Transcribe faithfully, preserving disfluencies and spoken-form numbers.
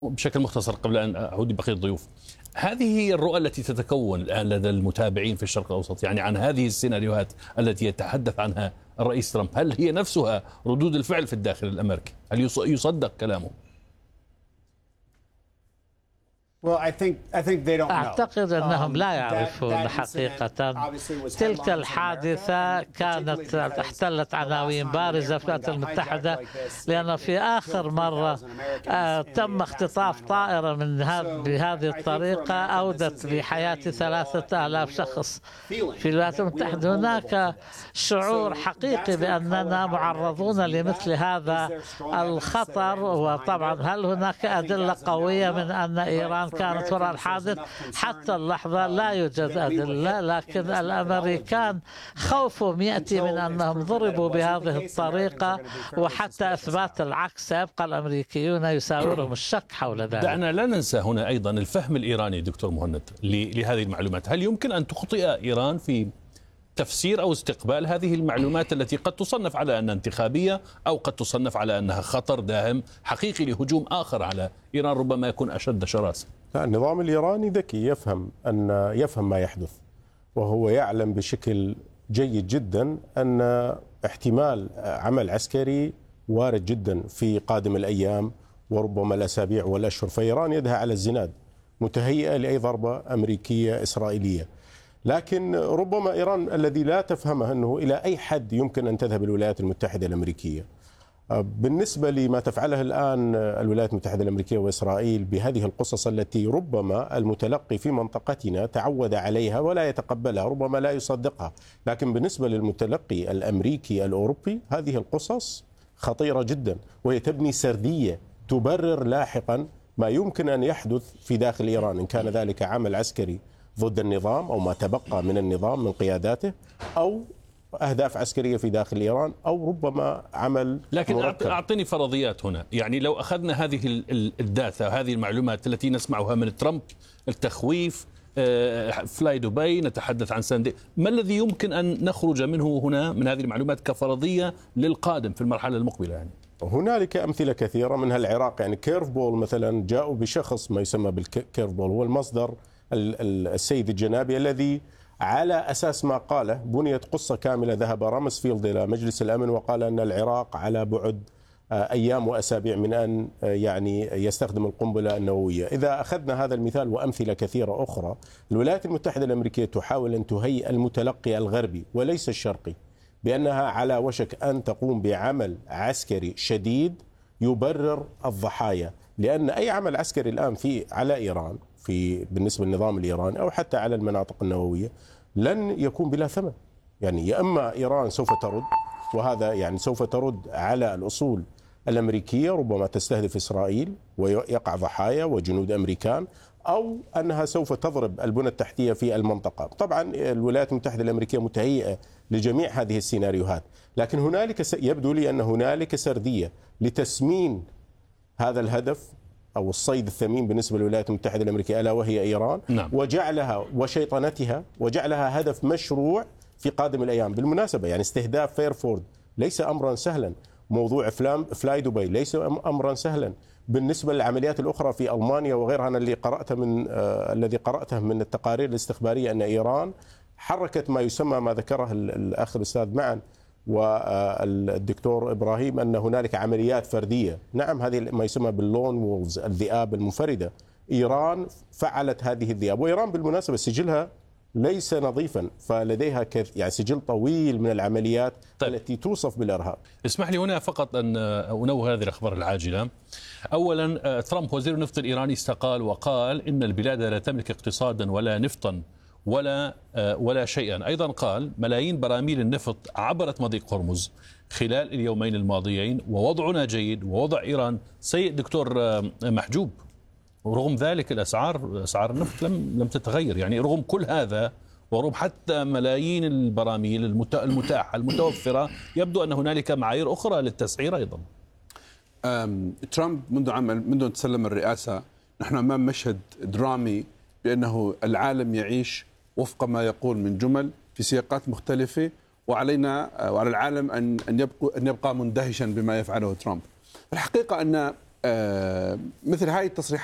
بشكل مختصر قبل أن أعود بقية الضيوف، هذه هي الرؤى التي تتكون الآن لدى المتابعين في الشرق الأوسط، يعني عن هذه السيناريوهات التي يتحدث عنها الرئيس ترامب، هل هي نفسها ردود الفعل في الداخل الأمريكي؟ هل يصدق كلامه؟ أعتقد أنهم لا يعرفون حقيقة. تلك الحادثة كانت احتلت عناوين بارزة في الولايات المتحدة، لأن في آخر مرة تم اختطاف طائرة من بهذه الطريقة أودت بحياة ثلاثة آلاف شخص في الولايات المتحدة. هناك شعور حقيقي بأننا معرضون لمثل هذا الخطر. وطبعا هل هناك أدلة قوية من أن إيران كانت وراء الحادث؟ حتى اللحظة لا يوجد أدلة، لكن الأمريكان خوفهم يأتي من أنهم ضربوا بهذه الطريقة، وحتى إثبات العكس سيبقى الأمريكيون يساورهم الشك حول ذلك. دعنا لا ننسى هنا أيضا الفهم الإيراني دكتور مهند لهذه المعلومات. هل يمكن أن تخطئ إيران في تفسير أو استقبال هذه المعلومات التي قد تصنف على أنها انتخابية أو قد تصنف على أنها خطر داهم حقيقي لهجوم آخر على إيران ربما يكون أشد شراسة؟ لا، النظام الإيراني ذكي، يفهم أن يفهم ما يحدث، وهو يعلم بشكل جيد جدا أن احتمال عمل عسكري وارد جدا في قادم الأيام وربما الأسابيع والأشهر، فإيران يدها على الزناد متهيئة لأي ضربة أمريكية إسرائيلية. لكن ربما إيران الذي لا تفهمه أنه إلى أي حد يمكن أن تذهب الولايات المتحدة الأمريكية. بالنسبة لما تفعله الآن الولايات المتحدة الأمريكية وإسرائيل بهذه القصص التي ربما المتلقي في منطقتنا تعود عليها ولا يتقبلها، ربما لا يصدقها، لكن بالنسبة للمتلقي الأمريكي الأوروبي هذه القصص خطيرة جدا، وهي تبني سردية تبرر لاحقا ما يمكن أن يحدث في داخل إيران، إن كان ذلك عمل عسكري ضد النظام أو ما تبقى من النظام من قياداته، أو أهداف عسكرية في داخل إيران، أو ربما عمل لكن مركب. أعطيني فرضيات هنا، يعني لو أخذنا هذه الداتا هذه المعلومات التي نسمعها من ترامب، التخويف، فلاي دبي، نتحدث عن ساندي، ما الذي يمكن أن نخرج منه هنا من هذه المعلومات كفرضية للقادم في المرحلة المقبلة؟ يعني هنالك أمثلة كثيرة منها العراق، يعني كيرف بول مثلا جاءوا بشخص ما يسمى بالكيرف بول، هو المصدر السيد الجنابي الذي على أساس ما قاله بنيت قصة كاملة. ذهب رامسفيلد إلى مجلس الأمن وقال أن العراق على بعد أيام وأسابيع من أن يعني يستخدم القنبلة النووية. إذا أخذنا هذا المثال وأمثلة كثيرة أخرى، الولايات المتحدة الأمريكية تحاول أن تهيئ المتلقي الغربي وليس الشرقي بأنها على وشك أن تقوم بعمل عسكري شديد يبرر الضحايا، لأن أي عمل عسكري الآن في على إيران في بالنسبة للنظام الإيراني أو حتى على المناطق النووية لن يكون بلا ثمن. يعني يا إما إيران سوف ترد، وهذا يعني سوف ترد على الأصول الأمريكية، ربما تستهدف إسرائيل ويقع ضحايا وجنود أمريكان، أو أنها سوف تضرب البنى التحتية في المنطقة. طبعا الولايات المتحدة الأمريكية متهيئة لجميع هذه السيناريوهات، لكن هنالك يبدو لي أن هنالك سردية لتسمين هذا الهدف أو الصيد الثمين بالنسبة للولايات المتحدة الأمريكية، ألا وهي إيران، نعم. وجعلها وشيطنتها وجعلها هدف مشروع في قادم الأيام. بالمناسبة يعني استهداف فيرفورد ليس أمرا سهلا، موضوع فلاي دبي ليس أمرا سهلا، بالنسبة للعمليات الأخرى في ألمانيا وغيرها. أنا اللي قرأته من آه الذي قرأته من التقارير الاستخبارية أن إيران حركت ما يسمى ما ذكره الأخ الأستاذ معا والدكتور إبراهيم أن هنالك عمليات فردية. نعم، هذه ما يسمى باللون وولز، الذئاب المنفردة. إيران فعلت هذه الذئاب، وإيران بالمناسبة سجلها ليس نظيفا، فلديها يعني سجل طويل من العمليات طيب. التي توصف بالإرهاب. اسمح لي هنا فقط أن أنوه هذه الأخبار العاجلة. أولا، ترامب وزير النفط الإيراني استقال وقال إن البلاد لا تملك اقتصادا ولا نفطا ولا ولا شيئا. أيضا قال ملايين براميل النفط عبرت مضيق هرمز خلال اليومين الماضيين ووضعنا جيد ووضع إيران سيء. دكتور محجوب، ورغم ذلك الأسعار أسعار النفط لم لم تتغير، يعني رغم كل هذا ورغم حتى ملايين البراميل المتاحة المتوفرة يبدو أن هنالك معايير أخرى للتسعير أيضا. ترامب منذ عام منذ أن تسلم الرئاسة نحن أمام مشهد درامي بأنه العالم يعيش وفق ما يقول من جمل في سياقات مختلفة، وعلينا وعلى العالم أن أن يبقى أن يبقى مندهشا بما يفعله ترامب. الحقيقة أن آه مثل هاي التصريحات